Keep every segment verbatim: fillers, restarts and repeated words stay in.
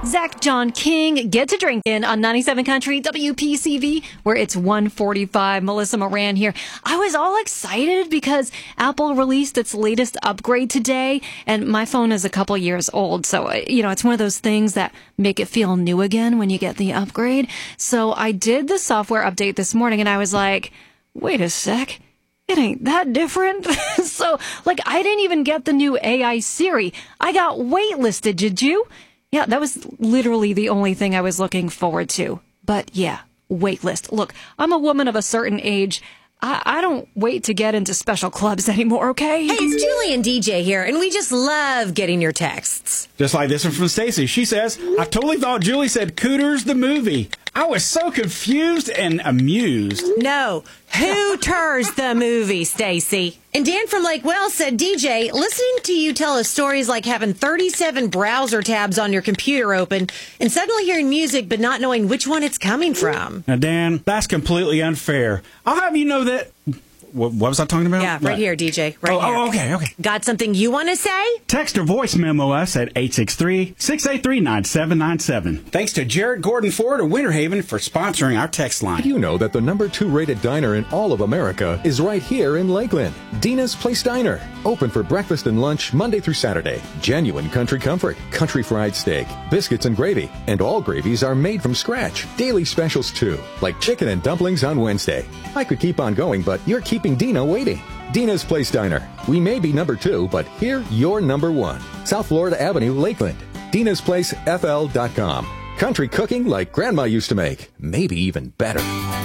Zach John King, Get to Drinkin' on ninety-seven Country W P C V, where it's one forty-five. Melissa Moran here. I was all excited because Apple released its latest upgrade today, and my phone is a couple years old, so, you know, it's one of those things that make it feel new again when you get the upgrade. So I did the software update this morning, and I was like, wait a sec. It ain't that different. So, like, I didn't even get the new A I Siri. I got waitlisted, did you? Yeah, that was literally the only thing I was looking forward to. But yeah, waitlist. Look, I'm a woman of a certain age. I, I don't wait to get into special clubs anymore, okay? Hey, it's Julie and D J here, and we just love getting your texts. Just like this one from Stacy. She says, I totally thought Julie said Cooters the movie. I was so confused and amused. No, Hooters the movie, Stacy. And Dan from Lake Wells said, D J, listening to you tell us stories like having thirty-seven browser tabs on your computer open and suddenly hearing music but not knowing which one it's coming from. Now, Dan, that's completely unfair. I'll have you know that... What, what was I talking about? Yeah, right what? here, D J. Right oh, here. Oh, okay, okay. Got something you want to say? Text or voice memo us at eight six three, six eight three, nine seven nine seven. Thanks to Jarrett Gordon Ford of Winter Haven for sponsoring our text line. You know that the number two rated diner in all of America is right here in Lakeland. Dina's Place Diner. Open for breakfast and lunch Monday through Saturday. Genuine country comfort, country fried steak, biscuits and gravy. And all gravies are made from scratch. Daily specials too, like chicken and dumplings on Wednesday. I could keep on going, but you're keeping Dina waiting. Dina's Place Diner. We may be number two, but here you're number one. South Florida Avenue, Lakeland. Dina's Place F L dot com. Country cooking like Grandma used to make. Maybe even better.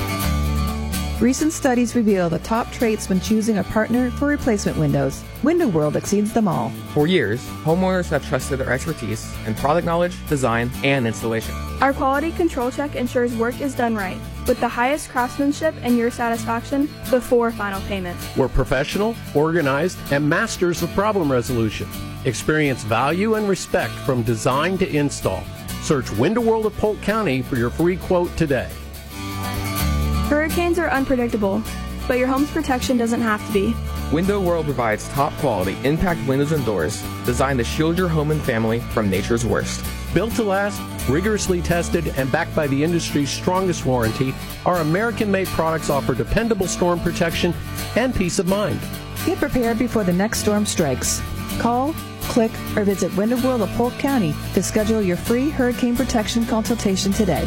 Recent studies reveal the top traits when choosing a partner for replacement windows. Window World exceeds them all. For years, homeowners have trusted their expertise in product knowledge, design, and installation. Our quality control check ensures work is done right, with the highest craftsmanship and your satisfaction before final payment. We're professional, organized, and masters of problem resolution. Experience value and respect from design to install. Search Window World of Polk County for your free quote today. Hurricanes are unpredictable, but your home's protection doesn't have to be. Window World provides top quality impact windows and doors designed to shield your home and family from nature's worst. Built to last, rigorously tested, and backed by the industry's strongest warranty, our American-made products offer dependable storm protection and peace of mind. Get prepared before the next storm strikes. Call, click, or visit Window World of Polk County to schedule your free hurricane protection consultation today.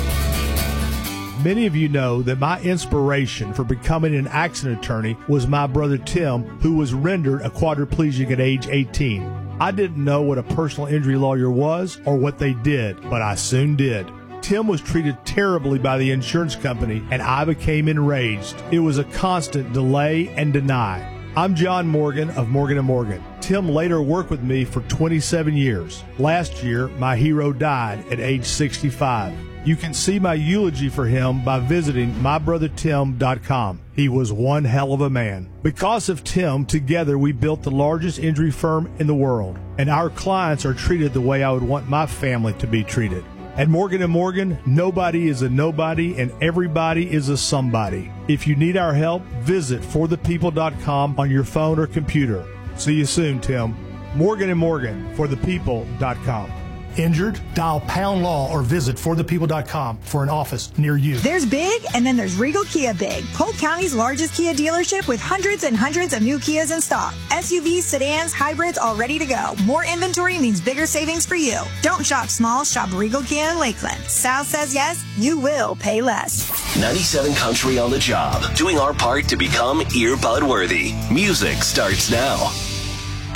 Many of you know that my inspiration for becoming an accident attorney was my brother Tim, who was rendered a quadriplegic at age eighteen. I didn't know what a personal injury lawyer was or what they did, but I soon did. Tim was treated terribly by the insurance company, and I became enraged. It was a constant delay and deny. I'm John Morgan of Morgan and Morgan. Tim later worked with me for twenty-seven years. Last year, my hero died at age sixty-five. You can see my eulogy for him by visiting my brother tim dot com. He was one hell of a man. Because of Tim, together we built the largest injury firm in the world, and our clients are treated the way I would want my family to be treated. At Morgan and Morgan, nobody is a nobody and everybody is a somebody. If you need our help, visit for the people dot com on your phone or computer. See you soon, Tim. Morgan and Morgan, for the people dot com. Injured? Dial Pound Law or visit for the people dot com for an office near you. There's big, and then there's Regal Kia Big, Polk County's largest Kia dealership with hundreds and hundreds of new Kias in stock. S U Vs, sedans, hybrids, all ready to go. More inventory means bigger savings for you. Don't shop small, shop Regal Kia in Lakeland. Sal says yes, you will pay less. ninety-seven Country on the job, doing our part to become earbud worthy. Music starts now.